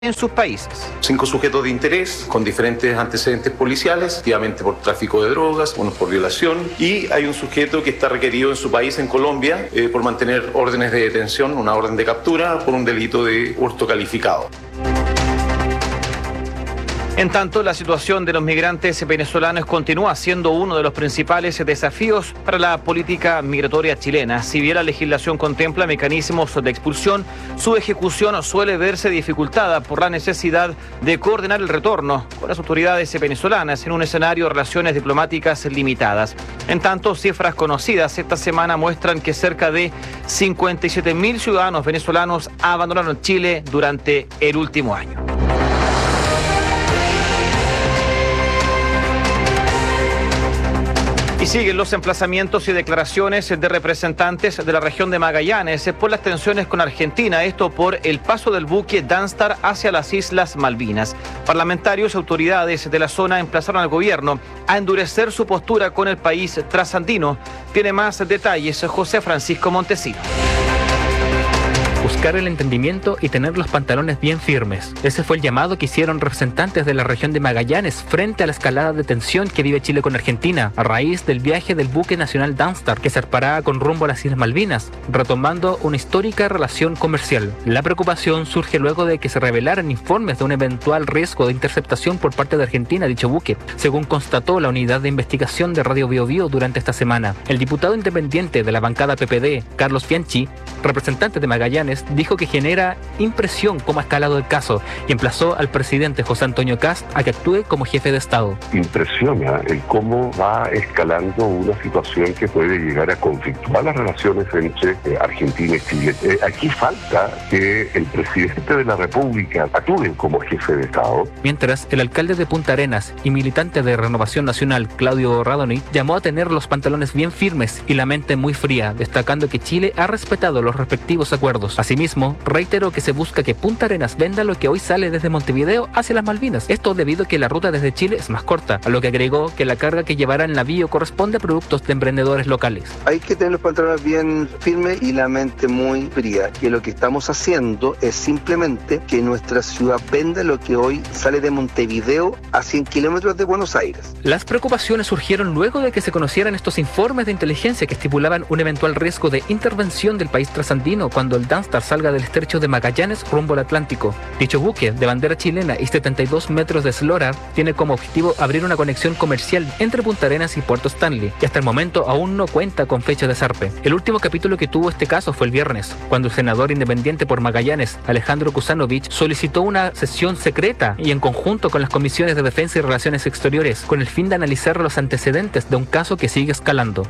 en sus países. 5 sujetos de interés con diferentes antecedentes policiales, efectivamente por tráfico de drogas, unos por violación, y hay un sujeto que está requerido en su país, en Colombia, por mantener órdenes de detención, una orden de captura por un delito de hurto calificado. En tanto, la situación de los migrantes venezolanos continúa siendo uno de los principales desafíos para la política migratoria chilena. Si bien la legislación contempla mecanismos de expulsión, su ejecución suele verse dificultada por la necesidad de coordinar el retorno con las autoridades venezolanas en un escenario de relaciones diplomáticas limitadas. En tanto, cifras conocidas esta semana muestran que cerca de 57.000 ciudadanos venezolanos abandonaron Chile durante el último año. Y siguen los emplazamientos y declaraciones de representantes de la región de Magallanes por las tensiones con Argentina, esto por el paso del buque Danstar hacia las Islas Malvinas. Parlamentarios y autoridades de la zona emplazaron al gobierno a endurecer su postura con el país trasandino. Tiene más detalles José Francisco Montesino. Buscar el entendimiento y tener los pantalones bien firmes. Ese fue el llamado que hicieron representantes de la región de Magallanes frente a la escalada de tensión que vive Chile con Argentina, a raíz del viaje del buque nacional Danstar, que zarpará con rumbo a las Islas Malvinas, retomando una histórica relación comercial. La preocupación surge luego de que se revelaran informes de un eventual riesgo de interceptación por parte de Argentina a dicho buque, según constató la unidad de investigación de Radio Bio Bio durante esta semana. El diputado independiente de la bancada PPD, Carlos Fianchi, representante de Magallanes, dijo que genera impresión cómo ha escalado el caso y emplazó al presidente José Antonio Kast a que actúe como jefe de Estado. Impresiona el cómo va escalando una situación que puede llegar a conflictuar las relaciones entre Argentina y Chile. Aquí falta que el presidente de la República actúe como jefe de Estado. Mientras, el alcalde de Punta Arenas y militante de Renovación Nacional, Claudio Radoni, llamó a tener los pantalones bien firmes y la mente muy fría, destacando que Chile ha respetado los respectivos acuerdos. Asimismo, reiteró que se busca que Punta Arenas venda lo que hoy sale desde Montevideo hacia las Malvinas. Esto debido a que la ruta desde Chile es más corta, a lo que agregó que la carga que llevará el navío corresponde a productos de emprendedores locales. Hay que tener los pantalones bien firmes y la mente muy fría. Y lo que estamos haciendo es simplemente que nuestra ciudad venda lo que hoy sale de Montevideo a 100 kilómetros de Buenos Aires. Las preocupaciones surgieron luego de que se conocieran estos informes de inteligencia que estipulaban un eventual riesgo de intervención del país trasandino cuando el Danstar salga del estrecho de Magallanes rumbo al Atlántico. Dicho buque, de bandera chilena y 72 metros de eslora, tiene como objetivo abrir una conexión comercial entre Punta Arenas y Puerto Stanley, que hasta el momento aún no cuenta con fecha de zarpe. El último capítulo que tuvo este caso fue el viernes, cuando el senador independiente por Magallanes, Alejandro Kusanovich, solicitó una sesión secreta y en conjunto con las comisiones de Defensa y Relaciones Exteriores, con el fin de analizar los antecedentes de un caso que sigue escalando.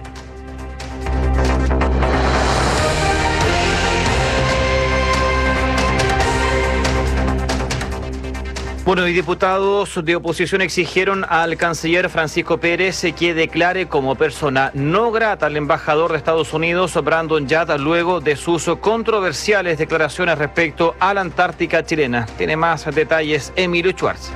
Bueno, y diputados de oposición exigieron al canciller Francisco Pérez que declare como persona no grata al embajador de Estados Unidos, Brandon Yard, luego de sus controversiales declaraciones respecto a la Antártica chilena. Tiene más detalles Emilio Schwartz.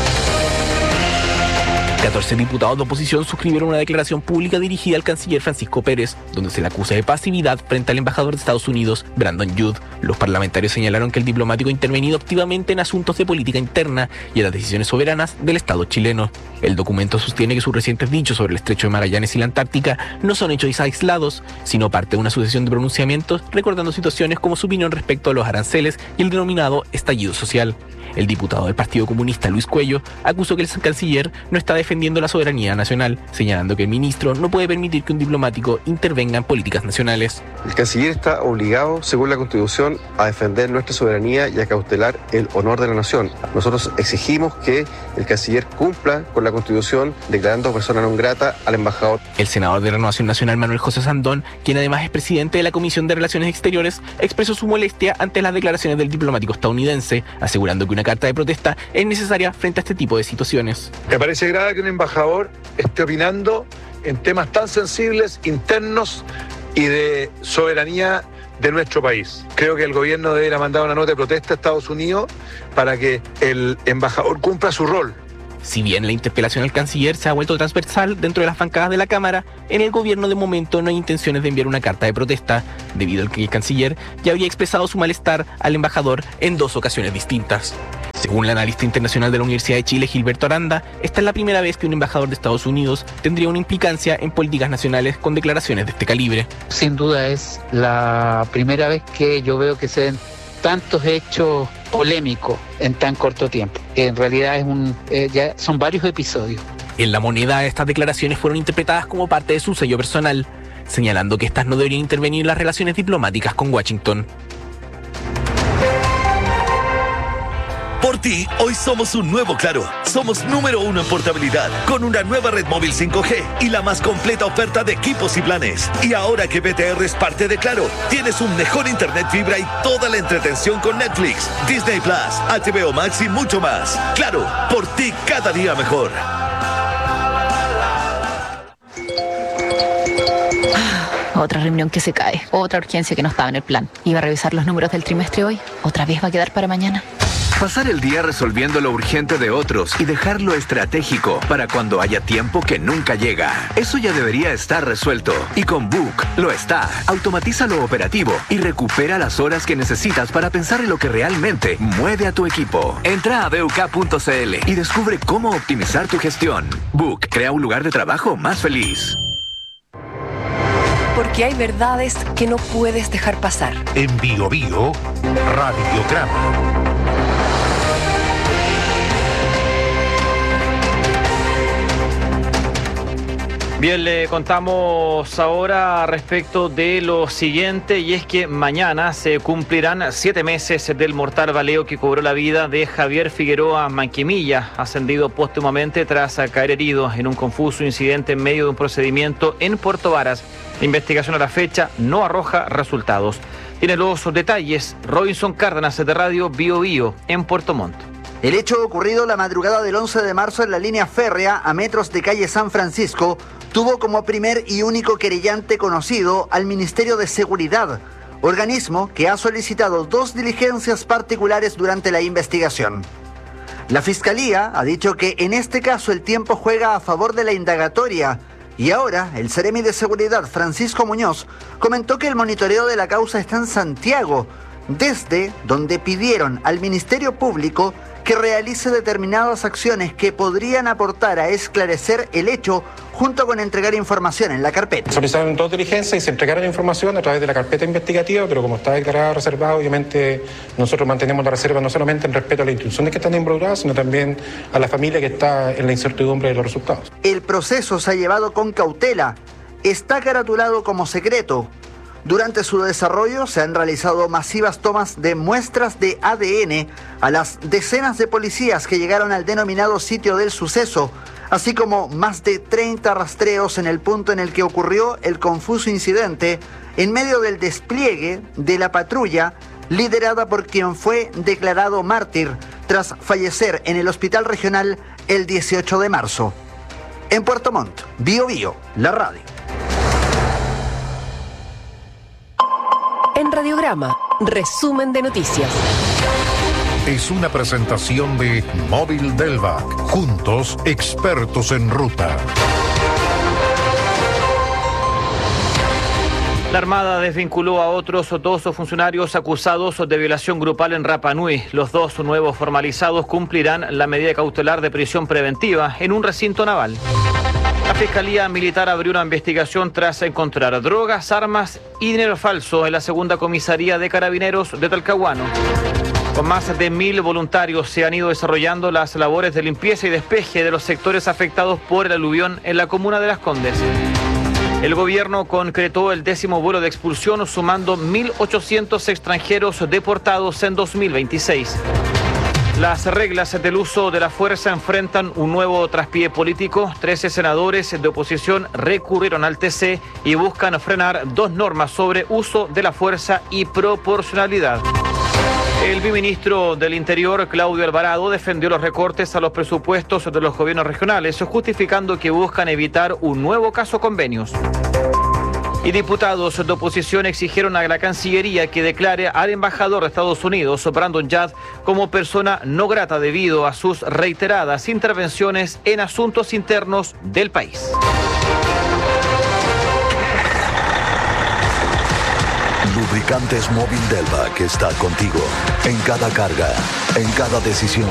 14 diputados de oposición suscribieron una declaración pública dirigida al canciller Francisco Pérez, donde se le acusa de pasividad frente al embajador de Estados Unidos, Brandon Yard. Los parlamentarios señalaron que el diplomático ha intervenido activamente en asuntos de política interna y en las decisiones soberanas del Estado chileno. El documento sostiene que sus recientes dichos sobre el estrecho de Magallanes y la Antártica no son hechos aislados, sino parte de una sucesión de pronunciamientos, recordando situaciones como su opinión respecto a los aranceles y el denominado estallido social. El diputado del Partido Comunista, Luis Cuello, acusó que el canciller no está defendiendo la soberanía nacional, señalando que el ministro no puede permitir que un diplomático intervenga en políticas nacionales. El canciller está obligado, según la Constitución, a defender nuestra soberanía y a cautelar el honor de la nación. Nosotros exigimos que el canciller cumpla con la Constitución, declarando persona non grata al embajador. El senador de Renovación Nacional, Manuel José Sandón, quien además es presidente de la Comisión de Relaciones Exteriores, expresó su molestia ante las declaraciones del diplomático estadounidense, asegurando que una carta de protesta es necesaria frente a este tipo de situaciones. Me parece grave que un embajador esté opinando en temas tan sensibles, internos y de soberanía de nuestro país. Creo que el gobierno debería mandar una nota de protesta a Estados Unidos para que el embajador cumpla su rol. Si bien la interpelación al canciller se ha vuelto transversal dentro de las bancadas de la Cámara, en el gobierno de momento no hay intenciones de enviar una carta de protesta, debido al que el canciller ya había expresado su malestar al embajador en 2 ocasiones distintas. Según la analista internacional de la Universidad de Chile, Gilberto Aranda, esta es la primera vez que un embajador de Estados Unidos tendría una implicancia en políticas nacionales con declaraciones de este calibre. Sin duda es la primera vez que yo veo que se den tantos hechos polémicos en tan corto tiempo. En realidad ya son varios episodios. En La Moneda, estas declaraciones fueron interpretadas como parte de su sello personal, señalando que estas no deberían intervenir en las relaciones diplomáticas con Washington. Por ti, hoy somos un nuevo Claro. Somos número 1 en portabilidad, con una nueva red móvil 5G y la más completa oferta de equipos y planes. Y ahora que BTR es parte de Claro, tienes un mejor internet fibra y toda la entretención con Netflix, Disney Plus, HBO Max y mucho más. Claro, por ti cada día mejor. Otra reunión que se cae, otra urgencia que no estaba en el plan. Iba a revisar los números del trimestre hoy, otra vez va a quedar para mañana. Pasar el día resolviendo lo urgente de otros y dejar lo estratégico para cuando haya tiempo que nunca llega. Eso ya debería estar resuelto. Y con Book lo está. Automatiza lo operativo y recupera las horas que necesitas para pensar en lo que realmente mueve a tu equipo. Entra a BUK.cl y descubre cómo optimizar tu gestión. Book crea un lugar de trabajo más feliz. Porque hay verdades que no puedes dejar pasar. En Bio Bio, Radiograma. Bien, le contamos ahora respecto de lo siguiente, y es que mañana se cumplirán 7 meses del mortal baleo que cobró la vida de Javier Figueroa Manquemilla, ascendido póstumamente tras caer herido en un confuso incidente en medio de un procedimiento en Puerto Varas. La investigación a la fecha no arroja resultados. Tiene los detalles Robinson Cárdenas de Radio Bio Bio en Puerto Montt. El hecho ocurrido la madrugada del 11 de marzo en la línea férrea a metros de calle San Francisco tuvo como primer y único querellante conocido al Ministerio de Seguridad, organismo que ha solicitado 2 diligencias particulares durante la investigación. La Fiscalía ha dicho que en este caso el tiempo juega a favor de la indagatoria y ahora el Seremi de Seguridad, Francisco Muñoz, comentó que el monitoreo de la causa está en Santiago, desde donde pidieron al Ministerio Público que realice determinadas acciones que podrían aportar a esclarecer el hecho junto con entregar información en la carpeta. Solicitaron 2 diligencias y se entregaron información a través de la carpeta investigativa, pero como está declarado reservado, obviamente nosotros mantenemos la reserva no solamente en respeto a las instituciones que están involucradas, sino también a la familia que está en la incertidumbre de los resultados. El proceso se ha llevado con cautela, está caratulado como secreto. Durante su desarrollo se han realizado masivas tomas de muestras de ADN a las decenas de policías que llegaron al denominado sitio del suceso, así como más de 30 rastreos en el punto en el que ocurrió el confuso incidente, en medio del despliegue de la patrulla liderada por quien fue declarado mártir tras fallecer en el hospital regional el 18 de marzo. En Puerto Montt, Bio Bio, la radio. En Radiograma, resumen de noticias. Es una presentación de Móvil Delvac. Juntos, expertos en ruta. La Armada desvinculó a otros 2 funcionarios acusados de violación grupal en Rapa Nui. Los 2 nuevos formalizados cumplirán la medida cautelar de prisión preventiva en un recinto naval. La Fiscalía Militar abrió una investigación tras encontrar drogas, armas y dinero falso en la segunda comisaría de Carabineros de Talcahuano. Con más de 1.000 voluntarios se han ido desarrollando las labores de limpieza y despeje de los sectores afectados por el aluvión en la comuna de Las Condes. El gobierno concretó el 10º vuelo de expulsión, sumando 1.800 extranjeros deportados en 2026. Las reglas del uso de la fuerza enfrentan un nuevo traspié político. 13 senadores de oposición recurrieron al TC y buscan frenar 2 normas sobre uso de la fuerza y proporcionalidad. El viceministro del Interior, Claudio Alvarado, defendió los recortes a los presupuestos de los gobiernos regionales, justificando que buscan evitar un nuevo caso convenios. Y diputados de oposición exigieron a la Cancillería que declare al embajador de Estados Unidos, Brandon Judd, como persona no grata debido a sus reiteradas intervenciones en asuntos internos del país. Lubricantes Móvil Delvac está contigo en cada carga, en cada decisión.